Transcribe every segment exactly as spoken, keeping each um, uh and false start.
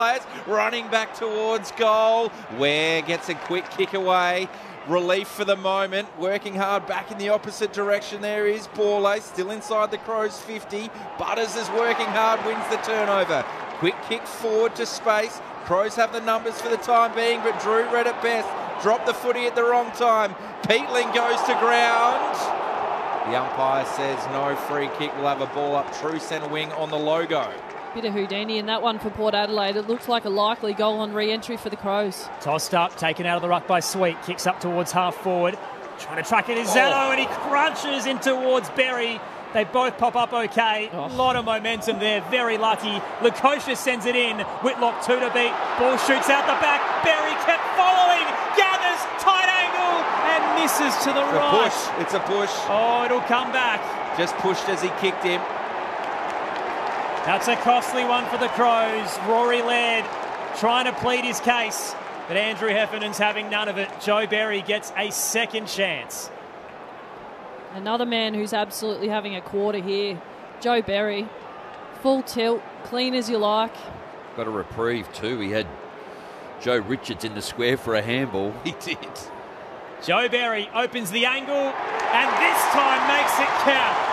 Running back towards goal. Ware gets a quick kick away. Relief for the moment. Working hard back in the opposite direction. There is Borlase still inside the Crows fifty. Butters is working hard, wins the turnover. Quick kick forward to space. Crows have the numbers for the time being, but Drew read it best. Dropped the footy at the wrong time. Peatling goes to ground. The umpire says no free kick. We'll have a ball up true centre wing on the logo. Bit of Houdini in that one for Port Adelaide. It looks like a likely goal on re-entry for the Crows. Tossed up, taken out of the ruck by Sweet. Kicks up towards half forward. Trying to track it is Zano, oh. and he crunches in towards Berry. They both pop up okay. A oh. lot of momentum there. Very lucky. Lukosius sends it in. Whitlock two to beat. Ball shoots out the back. Berry kept following. Gathers. Tight angle. And misses to the it's right. A push. It's a push. Oh, it'll come back. Just pushed as he kicked him. That's a costly one for the Crows. Rory Laird trying to plead his case, but Andrew Heffernan's having none of it. Joe Berry gets a second chance. Another man who's absolutely having a quarter here. Joe Berry, full tilt, clean as you like. Got a reprieve too. He had Joe Richards in the square for a handball. He did. Joe Berry opens the angle and this time makes it count.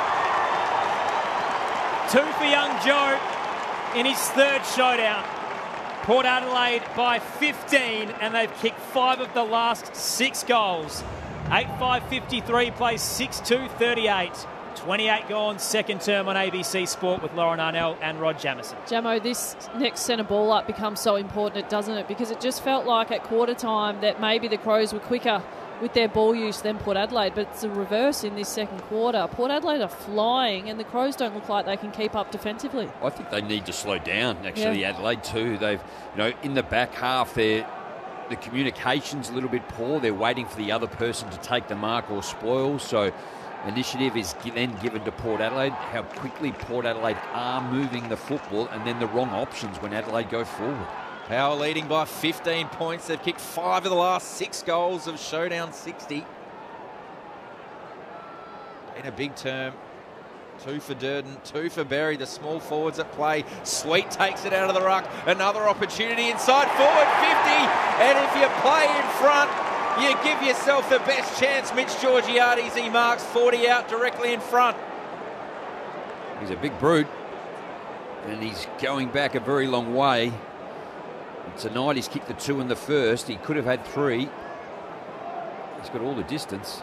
Two for young Joe in his third showdown. Port Adelaide by fifteen, and they've kicked five of the last six goals. eight five fifty-three plays six two thirty-eight. twenty-eight gone, second term on A B C Sport with Lauren Arnell and Rod Jamison. Jamo, this next centre ball up becomes so important, doesn't it? Because it just felt like at quarter time that maybe the Crows were quicker with their ball use than Port Adelaide, but it's a reverse in this second quarter. Port Adelaide are flying and the Crows don't look like they can keep up defensively. I think they need to slow down, actually, yeah. Adelaide too. They've, you know, in the back half, they're, the communication's a little bit poor. They're waiting for the other person to take the mark or spoil, so initiative is then given to Port Adelaide. How quickly Port Adelaide are moving the football, and then the wrong options when Adelaide go forward. Power leading by fifteen points. They've kicked five of the last six goals of Showdown sixty. In a big term. Two for Durden, two for Berry. The small forwards at play. Sweet takes it out of the ruck. Another opportunity inside forward fifty. And if you play in front, you give yourself the best chance. Mitch Georgiades, he marks forty out directly in front. He's a big brute. And he's going back a very long way. Tonight he's kicked the two in the first. He could have had three. He's got all the distance.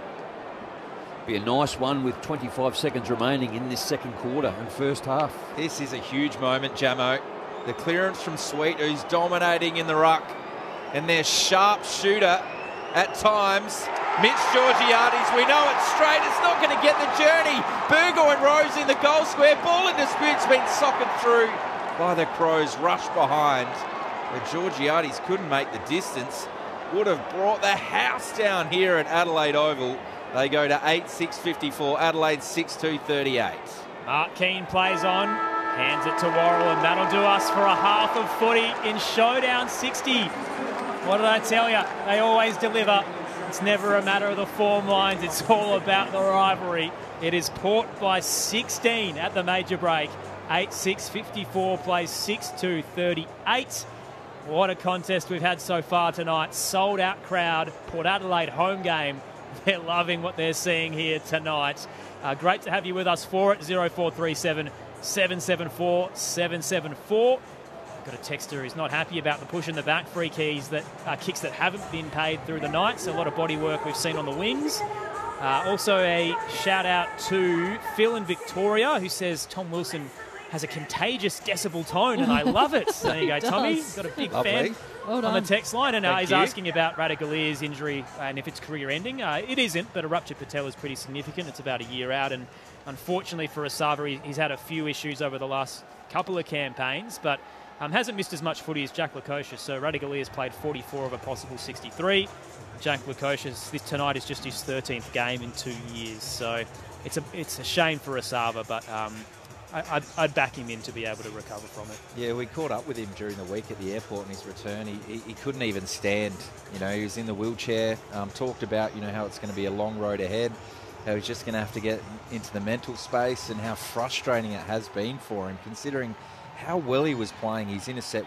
Be a nice one with twenty-five seconds remaining in this second quarter and first half. This is a huge moment, Jamo. The clearance from Sweet, who's dominating in the ruck. And their sharp shooter at times, Mitch Georgiades. We know it's straight. It's not going to get the journey. Burgoyne Rose in the goal square. Ball in dispute's been socked through by the Crows. Rush behind. But Georgiades couldn't make the distance. Would have brought the house down here at Adelaide Oval. They go to eight six fifty-four. Adelaide six two thirty-eight. Mark Keane plays on. Hands it to Worrell, and that'll do us for a half of footy in Showdown sixty. What did I tell you? They always deliver. It's never a matter of the form lines. It's all about the rivalry. It is Port by sixteen at the major break. eight six fifty-four plays six two thirty-eight. What a contest we've had so far tonight. Sold out crowd. Port Adelaide home game. They're loving what they're seeing here tonight. Uh, great to have you with us for it. zero four three seven, seven seven four, seven seven four. Got a texter who's not happy about the push in the back. Free keys that uh, kicks that haven't been paid through the night. So a lot of body work we've seen on the wings. Uh, also a shout out to Phil in Victoria, who says Tom Wilson has a contagious decibel tone, and I love it. There you go, Tommy. Got a big Lovely. fan well on the text line, and uh, he's you. asking about Radagolier's injury and if it's career-ending. Uh, it isn't, but a ruptured patella is pretty significant. It's about a year out, and unfortunately for Asava, he, he's had a few issues over the last couple of campaigns, but um, hasn't missed as much footy as Jack Lukosius. So Radagolier's played forty-four of a possible sixty-three. Jack Lukosius, this tonight is just his thirteenth game in two years. So it's a it's a shame for Asava, but Um, I'd, I'd back him in to be able to recover from it. Yeah, we caught up with him during the week at the airport on his return. He, he, he couldn't even stand. You know, he was in the wheelchair. Um, talked about, you know, how it's going to be a long road ahead. How he's just going to have to get into the mental space and how frustrating it has been for him, considering how well he was playing his intercept